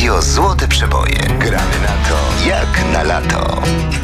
Radio Złote Przeboje. Gramy na to jak na lato.